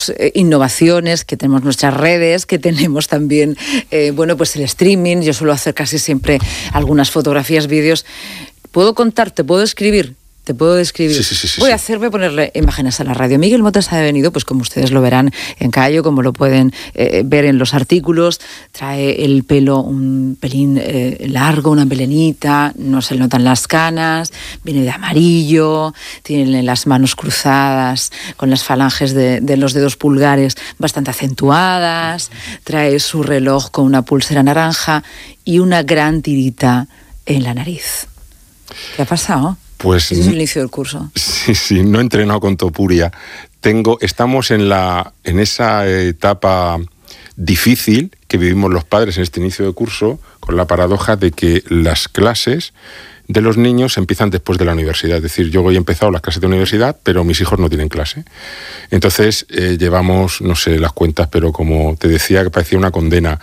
innovaciones, que tenemos nuestras redes, que tenemos también, pues el streaming. Yo suelo hacer casi siempre algunas fotografías, vídeos. ¿Puedo contar? ¿Te puedo escribir? Te puedo describir. Sí. Voy a ponerle imágenes a la radio. Miguel Motas ha venido, pues como ustedes lo verán en Callo, como lo pueden ver en los artículos. Trae el pelo un pelín largo, una melenita, no se le notan las canas, viene de amarillo, tiene las manos cruzadas con las falanges de los dedos pulgares bastante acentuadas, trae su reloj con una pulsera naranja y una gran tirita en la nariz. ¿Qué ha pasado? Pues es el inicio del curso. Sí, no he entrenado con Topuria. Estamos en esa etapa difícil que vivimos los padres en este inicio de curso, con la paradoja de que las clases de los niños empiezan después de la universidad. Es decir, yo hoy he empezado las clases de universidad, pero mis hijos no tienen clase. Entonces llevamos, no sé las cuentas, pero como te decía, que parecía una condena.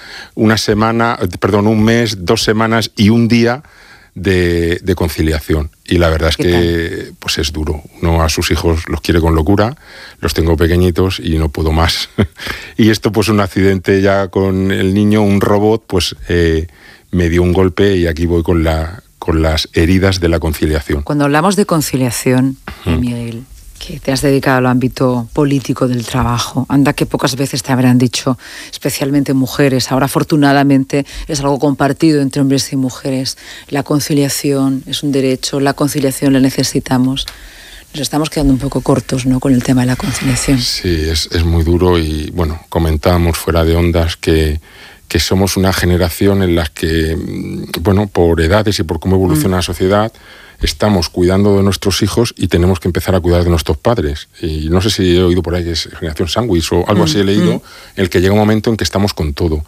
Un mes, 2 semanas y un día de conciliación. Y la verdad es que pues es duro. Uno a sus hijos los quiere con locura, los tengo pequeñitos y no puedo más. Y esto, pues un accidente ya con el niño, un robot, pues me dio un golpe y aquí voy con las heridas de la conciliación. Cuando hablamos de conciliación, Miguel, que te has dedicado al ámbito político del trabajo, anda que pocas veces te habrán dicho, especialmente mujeres, ahora afortunadamente es algo compartido entre hombres y mujeres, la conciliación es un derecho, la conciliación la necesitamos. Nos estamos quedando un poco cortos, ¿no?, con el tema de la conciliación. Sí, es muy duro y, bueno, comentábamos fuera de ondas que somos una generación en la que, bueno, por edades y por cómo evoluciona la sociedad, estamos cuidando de nuestros hijos y tenemos que empezar a cuidar de nuestros padres. Y no sé si he oído por ahí que es generación sándwich o algo así he leído, en el que llega un momento en que estamos con todo.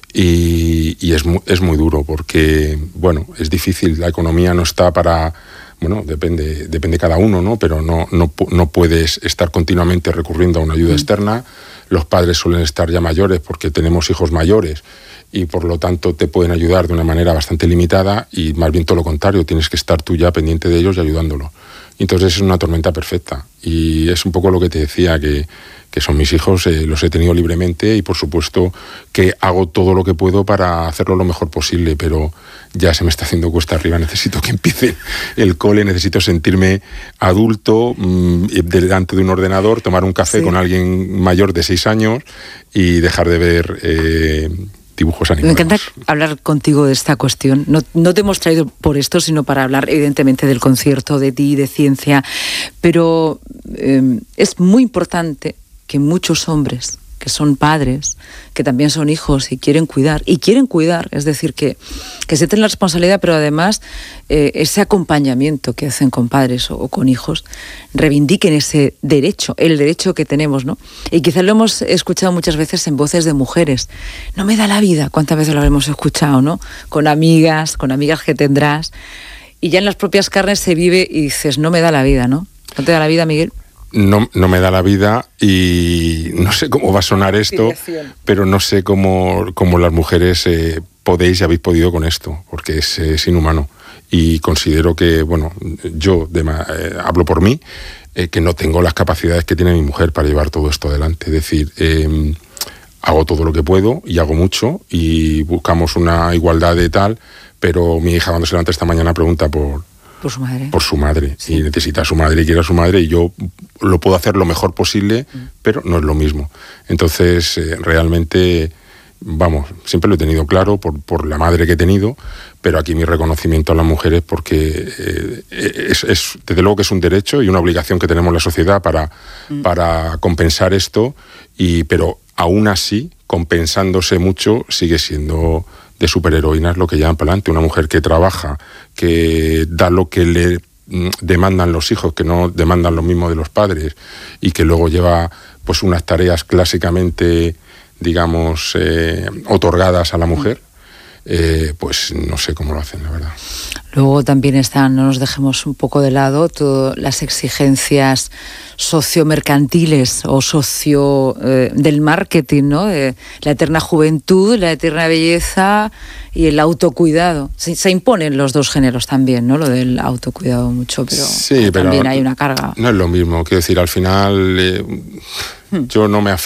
Y es muy duro porque, bueno, es difícil, la economía no está para... Bueno, depende cada uno, ¿no? Pero no puedes estar continuamente recurriendo a una ayuda externa. Los padres suelen estar ya mayores porque tenemos hijos mayores y por lo tanto te pueden ayudar de una manera bastante limitada y más bien todo lo contrario, tienes que estar tú ya pendiente de ellos y ayudándolos. Entonces es una tormenta perfecta y es un poco lo que te decía, que son mis hijos, los he tenido libremente y por supuesto que hago todo lo que puedo para hacerlo lo mejor posible, pero ya se me está haciendo cuesta arriba, necesito que empiece el cole, necesito sentirme adulto delante de un ordenador, tomar un café con alguien mayor de 6 años y dejar de ver dibujos animados. Me encanta hablar contigo de esta cuestión. No te hemos traído por esto, sino para hablar evidentemente del concierto, de ti, de ciencia, pero es muy importante que muchos hombres que son padres, que también son hijos y quieren cuidar, es decir, que se tienen la responsabilidad, pero además ese acompañamiento que hacen con padres o con hijos, reivindiquen ese derecho, el derecho que tenemos, ¿no? Y quizás lo hemos escuchado muchas veces en voces de mujeres. No me da la vida, ¿cuántas veces lo habremos escuchado, no? Con amigas que tendrás, y ya en las propias carnes se vive y dices, no me da la vida, ¿no? ¿No te da la vida, Miguel? No me da la vida y no sé cómo va a sonar esto, pero no sé cómo las mujeres podéis y habéis podido con esto, porque es inhumano. Y considero que, bueno, yo hablo por mí, que no tengo las capacidades que tiene mi mujer para llevar todo esto adelante. Es decir, hago todo lo que puedo y hago mucho y buscamos una igualdad de tal, pero mi hija cuando se levanta esta mañana pregunta por su madre. Sí. Y necesita a su madre y quiere a su madre y yo lo puedo hacer lo mejor posible, pero no es lo mismo. Entonces, realmente, vamos, siempre lo he tenido claro por la madre que he tenido, pero aquí mi reconocimiento a las mujeres porque desde luego que es un derecho y una obligación que tenemos la sociedad para compensar esto, pero aún así, compensándose mucho, sigue siendo de superheroínas lo que llevan para adelante. Una mujer que trabaja, que da lo que le demandan los hijos, que no demandan lo mismo de los padres, y que luego lleva pues unas tareas clásicamente, digamos, otorgadas a la mujer, pues no sé cómo lo hacen, la verdad. Luego también están, no nos dejemos un poco de lado, todas las exigencias sociomercantiles o del marketing, ¿no? La eterna juventud, la eterna belleza y el autocuidado. Se imponen los dos géneros también, ¿no? Lo del autocuidado mucho, pero sí, también hay una carga. No es lo mismo, quiero decir, al final yo no me